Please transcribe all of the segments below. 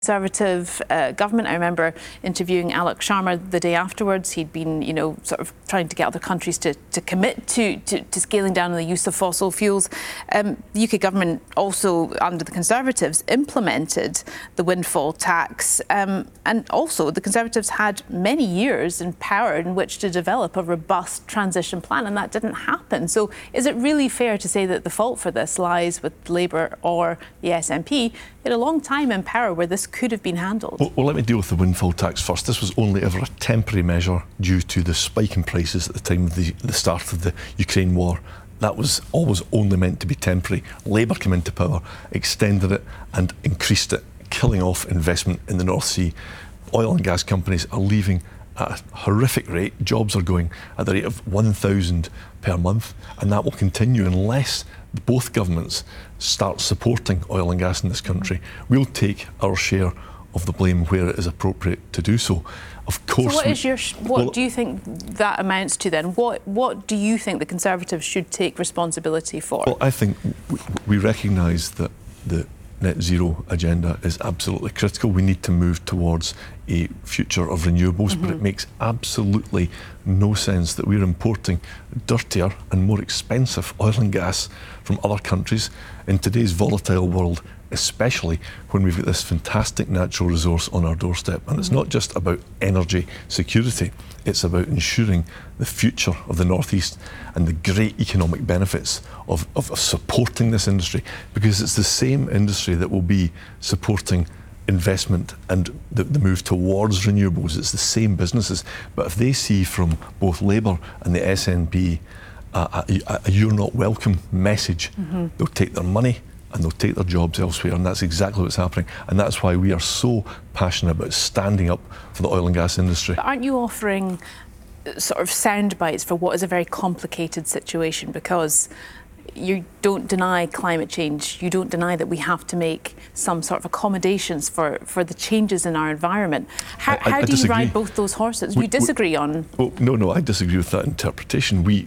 Conservative government. I remember interviewing Alok Sharma the day afterwards. He'd been, sort of trying to get other countries to commit to scaling down on the use of fossil fuels. The UK government also, under the Conservatives, implemented the windfall tax. And also, the Conservatives had many years in power in which to develop a robust transition plan, and that didn't happen. So is it really fair to say that the fault for this lies with Labour or the SNP? They had a long time in power where this could have been handled. Well, let me deal with the windfall tax first. This was only ever a temporary measure due to the spike in prices at the time of the start of the Ukraine war. That was always only meant to be temporary. Labour came into power, extended it and increased it, killing off investment in the North Sea. Oil and gas companies are leaving at a horrific rate. Jobs are going at the rate of 1,000 per month, and that will continue unless both governments start supporting oil and gas in this country. We'll take our share of the blame where it is appropriate to do so. Of course. So what do you think that amounts to then? What do you think the Conservatives should take responsibility for? Well, I think we recognise that the net zero agenda is absolutely critical. We need to move towards a future of renewables, but it makes absolutely no sense that we're importing dirtier and more expensive oil and gas from other countries in today's volatile world, especially when we've got this fantastic natural resource on our doorstep. And it's not just about energy security, it's about ensuring the future of the North East and the great economic benefits of supporting this industry, because it's the same industry that will be supporting investment and the move towards renewables. It's the same businesses. But if they see from both Labour and the SNP a "you're not welcome" message, they'll take their money and they'll take their jobs elsewhere, and that's exactly what's happening. And that's why we are so passionate about standing up for the oil and gas industry. But aren't you offering sort of sound bites for what is a very complicated situation? Because you don't deny climate change, you don't deny that we have to make some sort of accommodations for the changes in our environment. How do you ride both those horses? You disagree on... Well, no, I disagree with that interpretation. We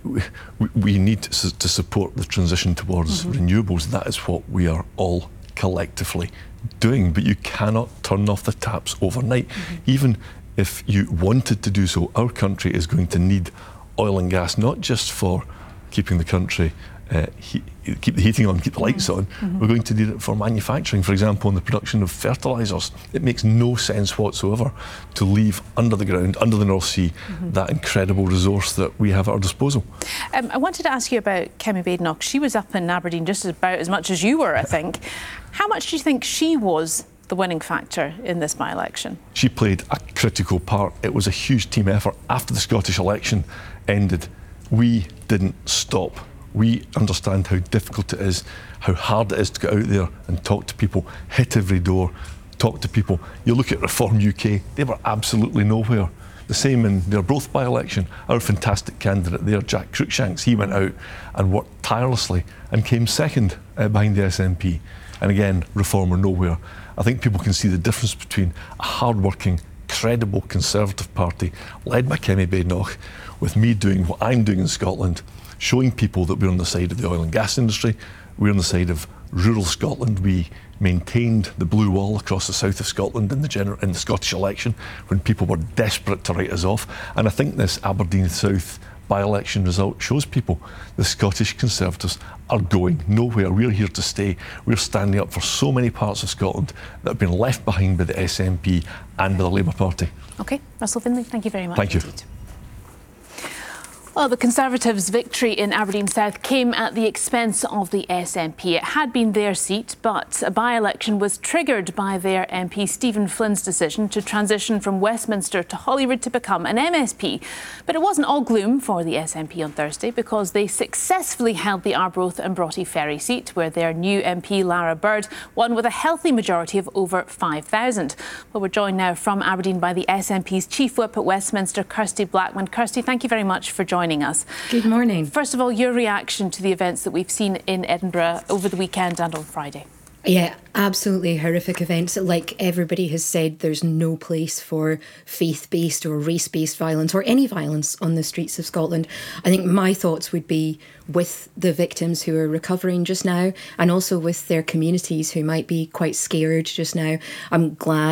need to support the transition towards renewables. That is what we are all collectively doing. But you cannot turn off the taps overnight. Even if you wanted to do so, our country is going to need oil and gas, not just for keeping the country keep the heating on, keep the lights on. We're going to need it for manufacturing, for example, in the production of fertilisers. It makes no sense whatsoever to leave under the ground, under the North Sea, that incredible resource that we have at our disposal. I wanted to ask you about Kemi Badenoch. She was up in Aberdeen just about as much as you were, I think. How much do you think she was the winning factor in this by-election? She played a critical part. It was a huge team effort. After the Scottish election ended, we didn't stop. We understand how difficult it is, how hard it is to get out there and talk to people, hit every door, talk to people. You look at Reform UK, they were absolutely nowhere. The same in their Broth by-election. Our fantastic candidate there, Jack Cruikshanks, he went out and worked tirelessly and came second behind the SNP. And again, Reform were nowhere. I think people can see the difference between a hard-working, credible Conservative party led by Kemi Badenoch, with me doing what I'm doing in Scotland, showing people that we're on the side of the oil and gas industry, we're on the side of rural Scotland. We maintained the blue wall across the south of Scotland in the Scottish election when people were desperate to write us off. And I think this Aberdeen South by-election result shows people the Scottish Conservatives are going nowhere. We're here to stay. We're standing up for so many parts of Scotland that have been left behind by the SNP and by the Labour Party. OK, Russell Finlay, thank you very much. Thank you. Indeed. Well, the Conservatives' victory in Aberdeen South came at the expense of the SNP. It had been their seat, but a by-election was triggered by their MP Stephen Flynn's decision to transition from Westminster to Holyrood to become an MSP. But it wasn't all gloom for the SNP on Thursday, because they successfully held the Arbroath and Broughty Ferry seat, where their new MP Lara Bird won with a healthy majority of over 5,000. Well, we're joined now from Aberdeen by the SNP's Chief Whip at Westminster, Kirsty Blackman. Kirsty, thank you very much for joining us. Good morning. First of all, your reaction to the events that we've seen in Edinburgh over the weekend and on Friday. Yeah, absolutely horrific events. Like everybody has said, there's no place for faith-based or race-based violence or any violence on the streets of Scotland. I think my thoughts would be with the victims who are recovering just now, and also with their communities who might be quite scared just now. I'm glad